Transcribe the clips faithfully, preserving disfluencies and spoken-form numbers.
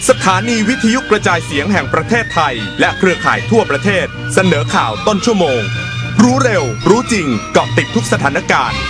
สถานีวิทยุกระจายเสียงแห่งประเทศไทยและเครือข่ายทั่วประเทศเสนอข่าวต้นชั่วโมงรู้เร็วรู้จริงเกาะติดทุกสถานการณ์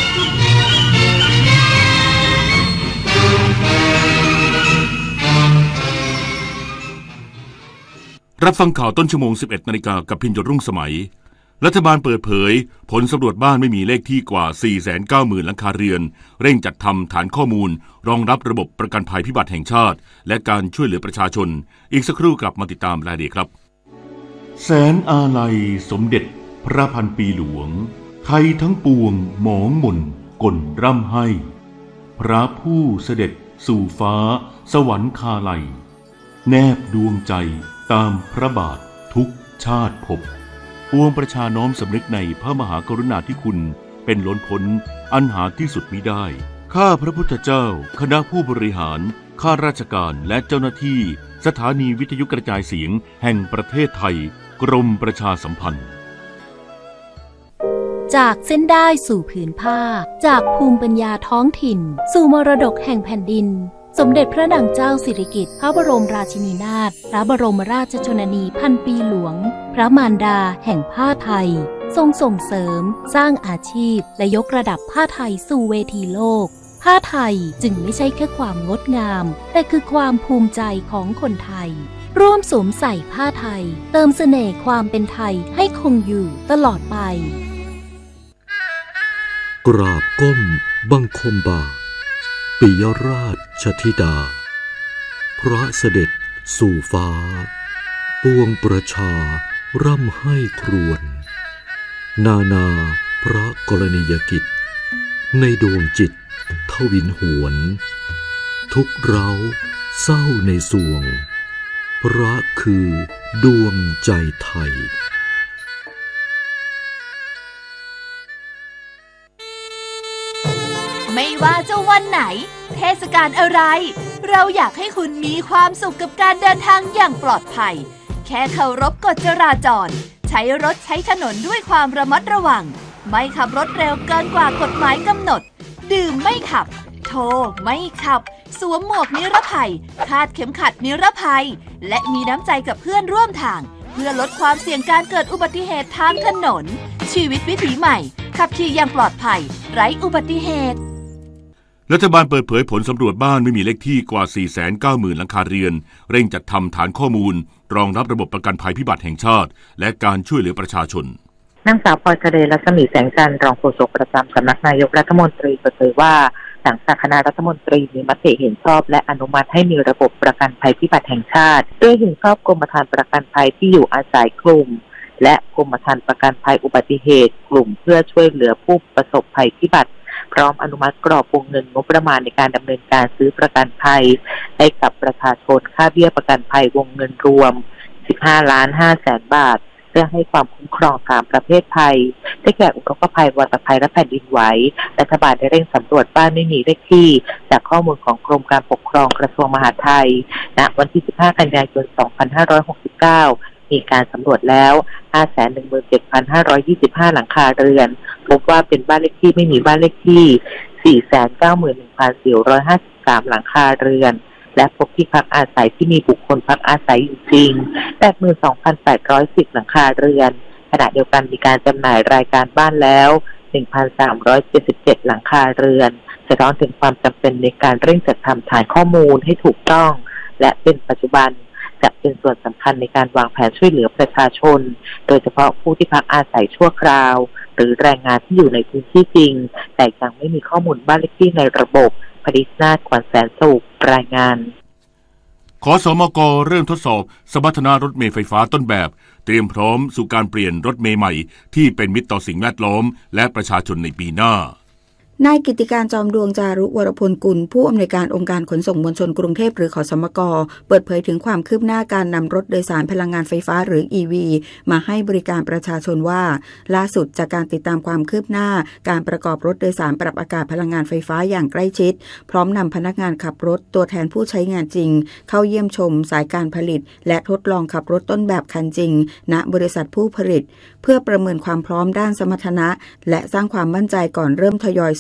รับฟังข่าวต้นชั่วโมง สิบเอ็ดนาฬิกา กับพินโยรุ่งสมัยรัฐบาลเปิดเผยผลสำรวจบ้านไม่มีเลขที่กว่า สี่แสนเก้าหมื่น หลังคาเรือนเร่งจัดทำฐานข้อมูลรองรับระบบประกันภัยพิบัติแห่งชาติและการช่วยเหลือประชาชนอีกสักครู่กลับมาติดตามรายละเอียดครับแสนอาลัยสมเด็จพระพันปีหลวงไทยทั้งปวงหมองหม่นก่นร่ำให้พระผู้เสด็จสู่ฟ้าสวรรคาลัยแนบดวงใจตามพระบาททุกชาติภพปวงประชาน้อมสำนึกในพระมหากรุณาธิคุณเป็นล้นพ้นอันหาที่สุดมิได้ข้าพระพุทธเจ้าคณะผู้บริหารข้าราชการและเจ้าหน้าที่สถานีวิทยุกระจายเสียงแห่งประเทศไทยกรมประชาสัมพันธ์จากเส้นได้สู่ผืนผ้าจากภูมิปัญญาท้องถิ่นสู่มรดกแห่งแผ่นดินสมเด็จพระนางเจ้าสิริกิติ์พระบรมราชินีนาถพระบรมราชชนนีพันปีหลวงพระมารดาแห่งผ้าไทยทรงส่งเสริมสร้างอาชีพและยกระดับผ้าไทยสู่เวทีโลกผ้าไทยจึงไม่ใช่แค่ความงดงามแต่คือความภูมิใจของคนไทยร่วมสวมใส่ผ้าไทยเติมเสน่ห์ความเป็นไทยให้คงอยู่ตลอดไปกราบก้มบังคมบาทปิยราชธิดาพระเสด็จสู่ฟ้าปวงประชาร่ำให้ครวญนานาพระกรณียกิจในดวงจิตทวินหวนทุกเราเศร้าในสวงพระคือดวงใจไทยไม่ว่าจะวันไหนเทศกาลอะไรเราอยากให้คุณมีความสุขกับการเดินทางอย่างปลอดภัยแค่เคารพกฎจราจรใช้รถใช้ถนนด้วยความระมัดระวังไม่ขับรถเร็วเกินกว่ากฎหมายกำหนดดื่มไม่ขับโทรไม่ขับสวมหมวกนิรภัยคาดเข็มขัดนิรภัยและมีน้ำใจกับเพื่อนร่วมทางเพื่อลดความเสี่ยงการเกิดอุบัติเหตุทางถนนชีวิตวิถีใหม่ขับขี่อย่างปลอดภัยไร้อุบัติเหตุรัฐบาลเปิดเผยผลสำรวจบ้านไม่มีเลขที่กว่า สี่แสนเก้าหมื่น หลังคาเรือนเร่งจัดทำฐานข้อมูลรองรับระบบประกันภัยพิบัติแห่งชาติและการช่วยเหลือประชาชนนางสาวพรทะเลรัศมีแสงจันทร์รองโฆษกประจำสำนักนายกรัฐมนตรีเปิดเผยว่าหลังจากคณะรัฐมนตรีมีมติเห็นชอบและอนุมัติให้มีระบบประกันภัยพิบัติแห่งชาติโดยเห็นชอบกรมธรรม์ประกันภัยที่อยู่อาศัยกลุ่มและกรมธรรม์ประกันภัยอุบัติเหตุกลุ่มเพื่อช่วยเหลือผู้ประสบภัยพิบัติพร้อมอนุมัติกรอบวงเงินงบประมาณในการดำเนินการซื้อประกันภัยให้กับประชาชนค่าเบี้ยประกันภัยวงเงินรวม สิบห้าล้านห้าแสน บาทเพื่อให้ความคุ้มครองสามประเภทภัยได้แก่อุทกภัยวัตภัยและแผ่นดินไหวรัฐบาลได้เร่งสำรวจบ้านไม่มีเลขที่จากข้อมูลของกรมการปกครองกระทรวงมหาดไทยณวันที่สิบห้ากันยายนสองพันห้าร้อยหกสิบเก้ามีการสำรวจแล้ว ห้าแสนหนึ่งหมื่นเจ็ดพันห้าร้อยยี่สิบห้า หลังคาเรือนพบว่าเป็นบ้านเลขที่ไม่มีบ้านเลขที่ สี่แสนเก้าหมื่นหนึ่งพันสี่ร้อยห้าสิบสาม หลังคาเรือนและพบที่พักอาศัยที่มีบุคคลพักอาศัยอยู่จริง แปดหมื่นสองพันแปดร้อยสิบ หลังคาเรือนขณะเดียวกันมีการจำหน่ายรายการบ้านแล้ว หนึ่งพันสามร้อยเจ็ดสิบเจ็ด หลังคาเรือนสะท้อนถึงความจำเป็นในการเร่งจัดทำฐานข้อมูลให้ถูกต้องและเป็นปัจจุบันจะเป็นส่วนสำคัญในการวางแผนช่วยเหลือประชาชนโดยเฉพาะผู้ที่พักอาศัยชั่วคราวหรือแรงงานที่อยู่ในพื้นที่จริงแต่ยังไม่มีข้อมูลบ้านเลขที่ในระบบพดิษฐ์นาถ ขวัญแสนสุขรายงานขสมก.เริ่มทดสอบสมรรถนะรถเมล์ไฟฟ้าต้นแบบเตรียมพร้อมสู่การเปลี่ยนรถเมล์ใหม่ที่เป็นมิตรต่อสิ่งแวดล้อมและประชาชนในปีหน้านายกิติการจอมดวงจารุวรพลกุลผู้อำนวยการองค์การขนส่งมวลชนกรุงเทพหรือขสมก.เปิดเผยถึงความคืบหน้าการนำรถโดยสารพลังงานไฟฟ้าหรือ อี วี มาให้บริการประชาชนว่าล่าสุดจากการติดตามความคืบหน้าการประกอบรถโดยสารปรับอากาศพลังงานไฟฟ้าอย่างใกล้ชิดพร้อมนำพนักงานขับรถตัวแทนผู้ใช้งานจริงเข้าเยี่ยมชมสายการผลิตและทดลองขับรถต้นแบบคันจริงณบริษัทผู้ผลิตเพื่อประเมินความพร้อมด้านสมรรถนะและสร้างความมั่นใจก่อนเริ่มทยอย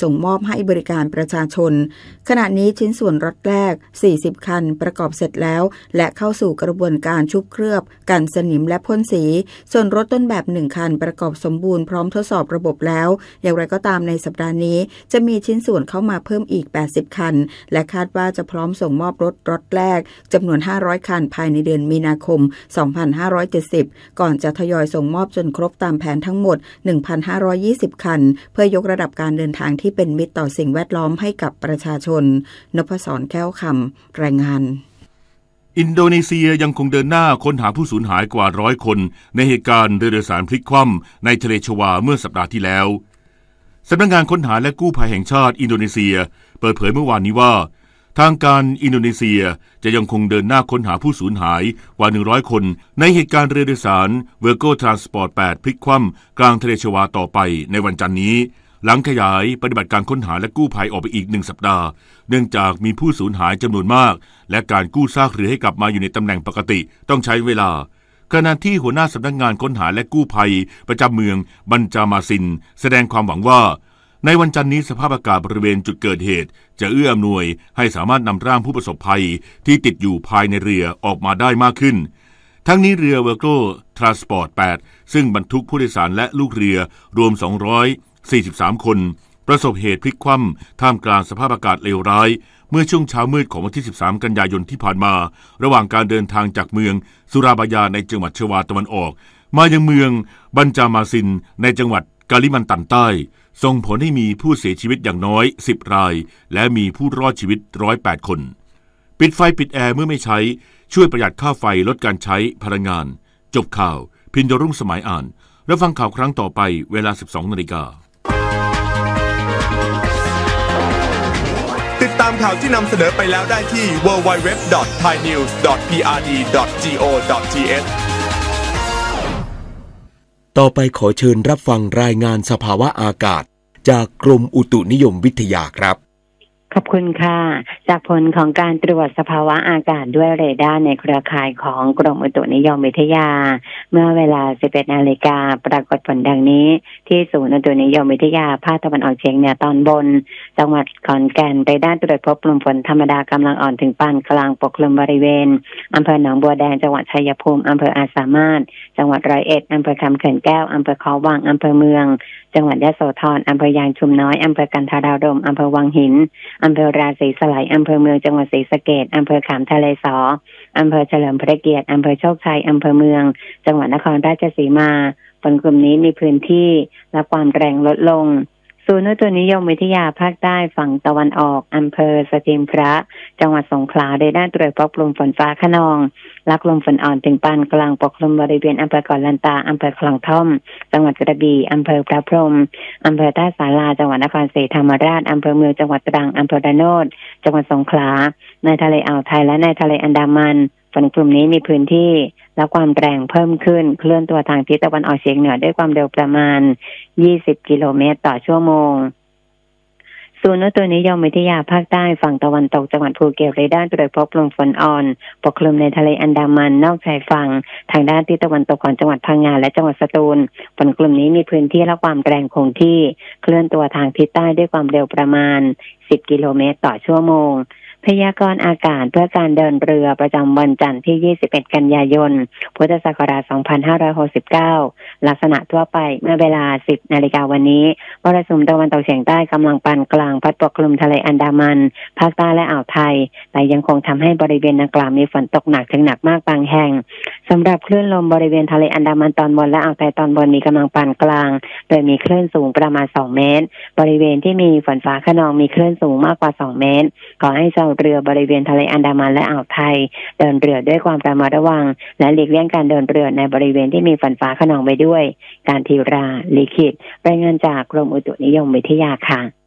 ส่งมอบให้บริการประชาชนขณะนี้ชิ้นส่วนรถแรกสี่สิบคันประกอบเสร็จแล้วและเข้าสู่กระบวนการชุบเคลือบกันสนิมและพ่นสีส่วนรถต้นแบบหนึ่งคันประกอบสมบูรณ์พร้อมทดสอบระบบแล้วอย่างไรก็ตามในสัปดาห์นี้จะมีชิ้นส่วนเข้ามาเพิ่มอีกแปดสิบคันและคาดว่าจะพร้อมส่งมอบรถรถแรกจำนวนห้าร้อยคันภายในเดือนมีนาคมสองพันห้าร้อยเจ็ดสิบก่อนจะทยอยส่งมอบจนครบตามแผนทั้งหมด หนึ่งพันห้าร้อยยี่สิบ คันเพื่อยกระดับการเดินทางที่เป็นมิตรต่อสิ่งแวดล้อมให้กับประชาชนนพศรแก้วคำรายงานอินโดนีเซียยังคงเดินหน้าค้นหาผู้สูญหายกว่าร้อยคนในเหตุการณ์เรือโดยสารพลิกคว่ำในทะเลชวาเมื่อสัปดาห์ที่แล้วสำนักงานค้นหาและกู้ภัยแห่งชาติอินโดนีเซียเปิดเผยเมื่อวานนี้ว่าทางการอินโดนีเซียจะยังคงเดินหน้าค้นหาผู้สูญหายกว่าหนึ่งร้อยคนในเหตุการณ์เรือโดยสาร Virgo Transport แปดพลิกคว่ำกลางทะเลชวาต่อไปในวันจันทร์นี้หลังขยายปฏิบัติการค้นหาและกู้ภัยออกไปอีกหนึ่งสัปดาห์เนื่องจากมีผู้สูญหายจำนวนมากและการกู้ซากเรือให้กลับมาอยู่ในตำแหน่งปกติต้องใช้เวลาขณะที่หัวหน้าสำนักงานค้นหาและกู้ภัยประจำเมืองบันจามาซินแสดงความหวังว่าในวันจันทร์นี้สภาพอากาศบริเวณจุดเกิดเหตุจะเอื้ออำนวยให้สามารถนำร่างผู้ประสบภัยที่ติดอยู่ภายในเรือออกมาได้มากขึ้นทั้งนี้เรือ Virgo Transport แปดซึ่งบรรทุกผู้โดยสารและลูกเรือรวมสองร้อยสี่สิบสามคนประสบเหตุพลิกคว่ำท่ามกลางสภาพอากาศเลวร้ายเมื่อช่วงเช้ามืดของวันที่สิบสามกันยายนที่ผ่านมาระหว่างการเดินทางจากเมืองสุราบายาในจังหวัดชวาตะวันออกมายังเมืองบันจามาซินในจังหวัดกาลิมันตันใต้ส่งผลให้มีผู้เสียชีวิตอย่างน้อยสิบรายและมีผู้รอดชีวิตหนึ่งร้อยแปดคนปิดไฟปิดแอร์เมื่อไม่ใช้ช่วยประหยัดค่าไฟลดการใช้พลังงานจบข่าวพินโยรุ่งสมัยอ่านรับฟังข่าวครั้งต่อไปเวลา สิบสองนาฬิกาติดตามข่าวที่นำเสนอไปแล้วได้ที่ ดับเบิลยู ดับเบิลยู ดับเบิลยู ดอท ไทยนิวส์ ดอท พี อาร์ ดี ดอท จี โอ ดอท ที เอชต่อไปขอเชิญรับฟังรายงานสภาวะอากาศจากกรมอุตุนิยมวิทยาครับขอบคุณค่ะจากผลของการตรวจสภาวะอากาศด้วยเรดาร์ในเครือข่ายของกรมอุตุนิยมวิทยาเมื่อเวลา สิบเอ็ดนาฬิกาปรากฏผลดังนี้ที่ศูนย์อุตุนิยมวิทยาภาคตะวันออกเฉียงเหนือตอนบนจังหวัดขอนแก่นเรดาร์ตรวจพบกลุ่มฝนธรรมดากำลังอ่อนถึงปานกลางปกคลุมบริเวณอำเภอหนองบัวแดงจังหวัดชัยภูมิอำเภออาจสามารถจังหวัดร้อยเอ็ดอำเภอคำเขื่อนแก้วอำเภอเขาวังอำเภอเมืองจังหวัดยโสธรอำเภอยางชุมน้อยอำเภอกันทารารมอำเภอวังหินอำเภอราศีสไลอำเภอเมืองจังหวัดศรีสะเกษอำเภอขามทะเลสออำเภอเฉลิมพระเกียรติอำเภอโชคชัยอำเภอเมืองจังหวัดนครราชสีมาฝนกลุ่มนี้มีพื้นที่และความแรงลดลงศูนย์อุตุนิยมวิทยาภาคใต้ฝั่งตะวันออกอำเภอสถิมพระจังหวัดสงขลาได้ด้านตรวจพบกลุ่มฝนฟ้าคะนองและลมฝนอ่อนถึงปานกลางปกคลุมบริเวณอำเภอเกาะลันตาอำเภอคลองท่อมจังหวัดกระบี่อำเภอพระพรหมอำเภอท่าสาราจังหวัดนครศรีธรรมราชอำเภอเมืองจังหวัดตรังอำเภอระโนดจังหวัดสงขลาในทะเลอ่าวไทยและในทะเลอันดามันฝนกลุ่มนี้มีพื้นที่และความแรงเพิ่มขึ้นเคลื่อนตัวทางทิศตะวันออกเฉียงเหนือด้วยความเร็วประมาณยี่สิบกิโลเมตรต่อชั่วโมงศูนย์อุตุนิยมวิทยาภาคใต้ฝั่งตะวันตกจังหวัดภูเก็ตเรดาร์ตรวจพบกลุ่มฝนอ่อนปกคลุมในทะเลอันดามันนอกชายฝั่งทางด้านทิศตะวันตกของจังหวัดพังงาและจังหวัดสตูลฝนกลุ่มนี้มีพื้นที่และความแรงคงที่เคลื่อนตัวทางทิศใต้ด้วยความเร็วประมาณสิบกิโลเมตรต่อชั่วโมงพยากรณ์อากาศเพื่อการเดินเรือประจำวันจันทร์ที่ยี่สิบเอ็ดกันยายนพุทธศักราชสองพันห้าร้อยหกสิบเก้าลักษณะทั่วไปเมื่อเวลา สิบนาฬิกาวันนี้มรสุมตะวันตกเฉียงใต้กำลังปานกลางพัดปกคลุมทะเลอันดามันภาคใต้และอ่าวไทยแต่ยังคงทำให้บริเวณดังกล่าวมีฝนตกหนักถึงหนักมากบางแห่งสำหรับคลื่นลมบริเวณทะเลอันดามันตอนบนและอ่าวไทยตอนบนมีกำลังปานกลางโดยมีคลื่นสูงประมาณสองเมตรบริเวณที่มีฝนฟ้าคะนองมีคลื่นสูงมากกว่าสองเมตรขอให้ชาวเรือบริเวณทะเลอันดามันและอ่าวไทยเดินเรือด้วยความระมัดระวังและหลีกเลี่ยงการเดินเรือในบริเวณที่มีฝนฟ้าคะนองไปด้วยการทีราลิขิตรายงานจากกรมอุตุนิยมวิทยาค่ะ